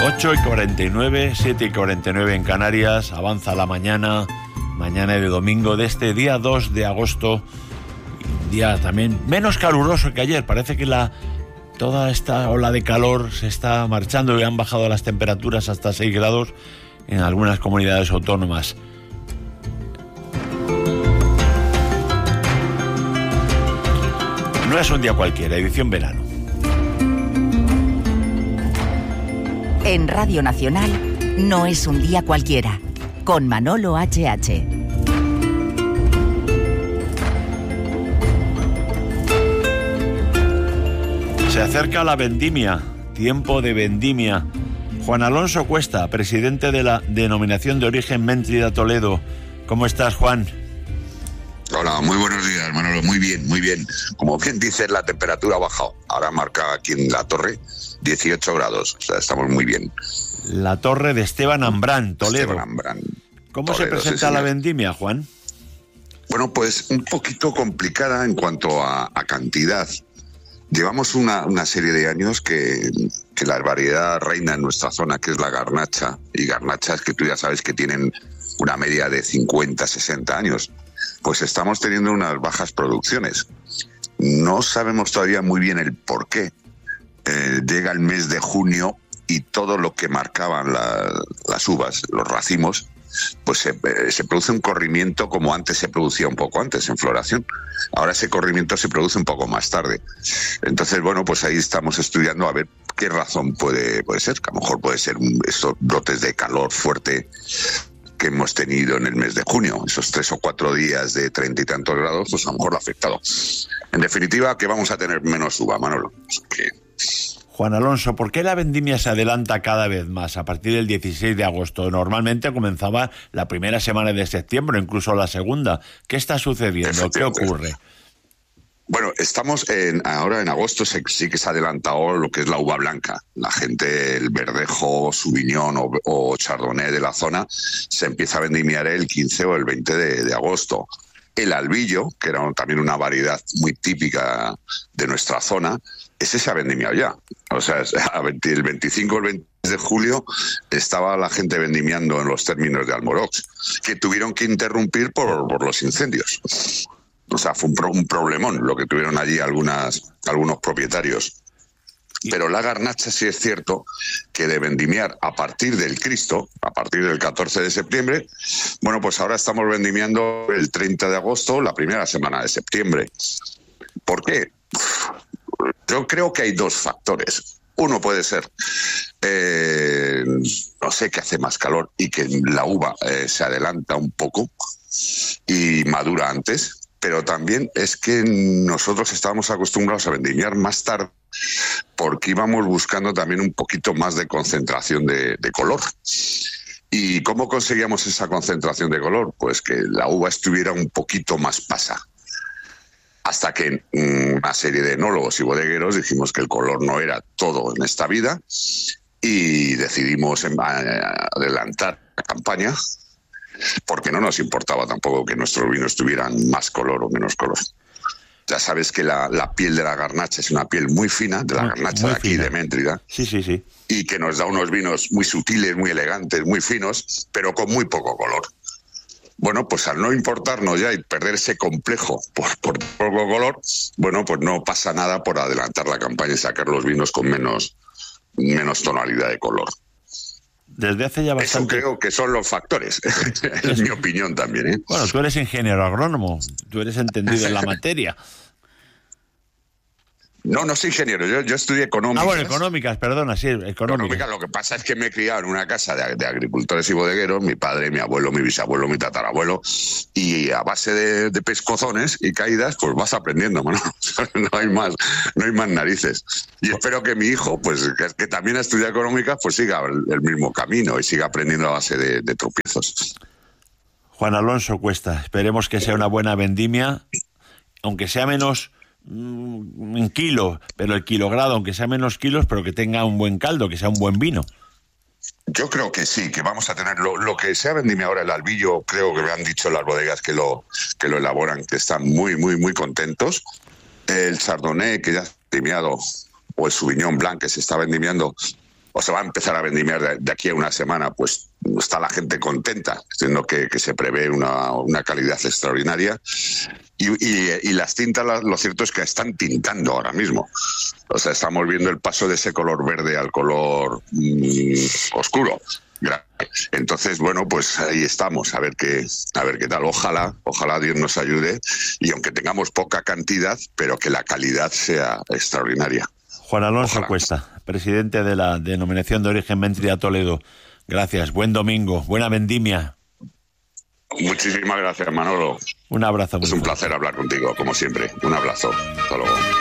8:49, 7:49 en Canarias. Avanza la mañana de domingo de este día 2 de agosto. Un día también menos caluroso que ayer. Parece que toda esta ola de calor se está marchando y han bajado las temperaturas hasta 6 grados en algunas comunidades autónomas. No es un día cualquiera, edición verano. En Radio Nacional, no es un día cualquiera, con Manolo H.H. Se acerca la vendimia, tiempo de vendimia. Juan Alonso Cuesta, presidente de la Denominación de Origen Méntrida Toledo. ¿Cómo estás, Juan? Hola, muy buenos días, Manolo. Muy bien, muy bien. Como bien dices, la temperatura ha bajado. Ahora marca aquí en la torre 18 grados. O sea, estamos muy bien. La torre de Esteban Ambrán, Toledo. Esteban Ambrán. ¿Cómo Toledo, se presenta sí, la vendimia, Juan? Bueno, pues un poquito complicada en cuanto a cantidad. Llevamos una serie de años que la variedad reina en nuestra zona, que es la garnacha. Y garnachas que tú ya sabes que tienen una media de 50, 60 años. Pues estamos teniendo unas bajas producciones. No sabemos todavía muy bien el por qué. Llega el mes de junio y todo lo que marcaban las uvas, los racimos, pues se produce un corrimiento como antes se producía un poco antes, en floración. Ahora ese corrimiento se produce un poco más tarde. Entonces, bueno, pues ahí estamos estudiando a ver qué razón puede ser. Que a lo mejor puede ser estos brotes de calor fuerte que hemos tenido en el mes de junio, esos 3 o 4 días de 30 y tantos grados, pues a lo mejor lo ha afectado. En definitiva, que vamos a tener menos uva, Manolo. Juan Alonso, ¿por qué la vendimia se adelanta cada vez más a partir del 16 de agosto? Normalmente comenzaba la primera semana de septiembre, incluso la segunda. ¿Qué está sucediendo? ¿Qué ocurre? Bueno, estamos ahora en agosto sí que se ha adelantado lo que es la uva blanca. La gente, el verdejo, Sauvignon o Chardonnay de la zona, se empieza a vendimiar el 15 o el 20 de agosto. El albillo, que era también una variedad muy típica de nuestra zona, ese se ha vendimiado ya. O sea, el 25 o el 20 de julio estaba la gente vendimiando en los términos de Almorox, que tuvieron que interrumpir por los incendios. O sea, fue un problemón lo que tuvieron allí algunos propietarios. Pero la garnacha sí es cierto que de vendimiar a partir del Cristo, a partir del 14 de septiembre, bueno, pues ahora estamos vendimiando el 30 de agosto, la primera semana de septiembre. ¿Por qué? Yo creo que hay dos factores. Uno puede ser, no sé, que hace más calor y que la uva se adelanta un poco y madura antes. Pero también es que nosotros estábamos acostumbrados a vendimiar más tarde porque íbamos buscando también un poquito más de concentración de color. ¿Y cómo conseguíamos esa concentración de color? Pues que la uva estuviera un poquito más pasa. Hasta que una serie de enólogos y bodegueros dijimos que el color no era todo en esta vida y decidimos adelantar la campaña, porque no nos importaba tampoco que nuestros vinos tuvieran más color o menos color. Ya sabes que la piel de la garnacha es una piel muy fina, de la garnacha de aquí, fina, de Méntrida. Sí. Y que nos da unos vinos muy sutiles, muy elegantes, muy finos, pero con muy poco color. Bueno, pues al no importarnos ya y perder ese complejo por poco color, bueno, pues no pasa nada por adelantar la campaña y sacar los vinos con menos tonalidad de color. Desde hace ya bastante... Eso creo que son los factores, es mi opinión también, ¿eh? Bueno, tú eres ingeniero agrónomo, tú eres entendido en la materia. No soy ingeniero, yo estudié económicas. Bueno, económicas, perdona, sí, económicas. Lo que pasa es que me he criado en una casa de agricultores y bodegueros, mi padre, mi abuelo, mi bisabuelo, mi tatarabuelo, y a base de pescozones y caídas, pues vas aprendiendo, mano. No hay más narices. Y espero que mi hijo, pues que también ha estudiado económicas, pues siga el mismo camino y siga aprendiendo a base de tropiezos. Juan Alonso Cuesta, esperemos que sea una buena vendimia, aunque sea menos... un kilo, pero el kilogrado, aunque sea menos kilos, pero que tenga un buen caldo, que sea un buen vino. Yo creo que sí, que vamos a tener lo que se ha vendido ahora, el albillo, creo que me han dicho las bodegas que lo elaboran, que están muy, muy, muy contentos. El Chardonnay, que ya está vendimiado, o el Sauvignon Blanc, que se está vendimiando, o se va a empezar a vendimiar de aquí a una semana, pues está la gente contenta, siendo que se prevé una calidad extraordinaria. Y las tintas, lo cierto es que están tintando ahora mismo. O sea, estamos viendo el paso de ese color verde al color oscuro. Entonces, bueno, pues ahí estamos, a ver qué tal. Ojalá Dios nos ayude, y aunque tengamos poca cantidad, pero que la calidad sea extraordinaria. Juan Alonso Ojalá. Cuesta, presidente de la Denominación de Origen Mentria Toledo. Gracias, buen domingo, buena vendimia. Muchísimas gracias, Manolo. Un abrazo. Es un placer hablar contigo, como siempre. Un abrazo. Hasta luego.